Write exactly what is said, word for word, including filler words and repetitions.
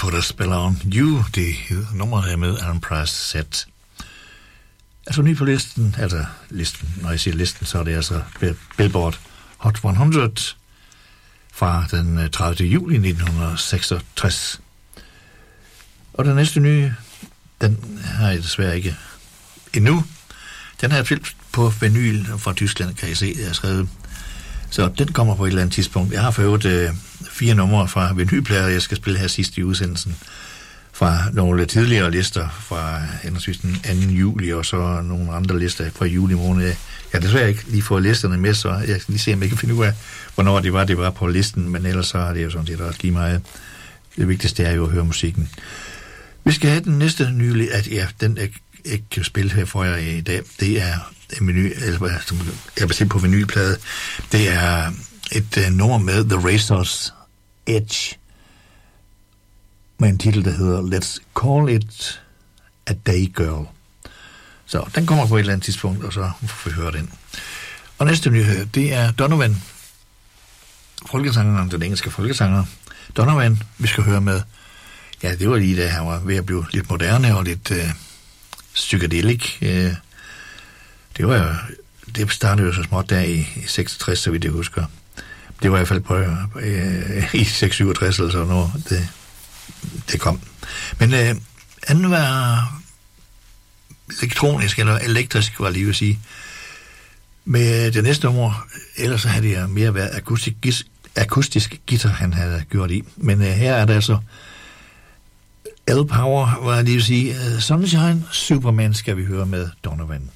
Put a Spell on You, det nummeret her med Alan Price Set. Altså ny på listen, altså listen, når jeg siger listen, så er det altså Billboard Hot hundrede fra den tredivte juli nitten seksogtres. Og den næste nye, den har jeg desværre ikke endnu. Den har jeg filmet på vinyl fra Tyskland, kan I se, jeg har skrevet. Så den kommer på et eller andet tidspunkt. Jeg har for øvrigt øh, fire numre fra vinylplader, jeg skal spille her sidst i udsendelsen. Fra nogle tidligere lister fra henholdsvis den anden juli, og så nogle andre lister fra juli måned. Jeg har desværre ikke lige fået listerne med, så jeg skal lige se, om jeg kan finde ud af, hvornår det var, det var på listen, men ellers så har det jo sådan set også lige meget. Det vigtigste er jo at høre musikken. Vi skal have den næste nylig, at ja, den jeg ikke kan spille her for jer i dag. Det er en menu, eller som jeg er bestilt på vinylplade. Det er et uh, nummer med The Razor's Edge, med en titel, der hedder Let's Call It a Day Girl. Så den kommer på et eller andet tidspunkt, og så får vi høre den. Og næste nyhed, det er Donovan, folkesangeren, den engelske folkesanger. Donovan, vi skal høre med. Ja, det var lige da han var ved at blive lidt moderne og lidt øh, psykedelic. Øh, det var jo, det startede jo så småt der i, i seksogtres, så vidt jeg husker. Det var i hvert fald på øh, i seks syvogtres eller sådan noget, det, det kom. Men øh, anden var elektronisk eller elektrisk, var jeg lige vil sige. Med det næste nummer, ellers så havde det mere været akustisk, akustisk guitar, han havde gjort i. Men øh, her er det altså L-Power, var jeg lige vil sige. Sunshine Superman skal vi høre med Donovan.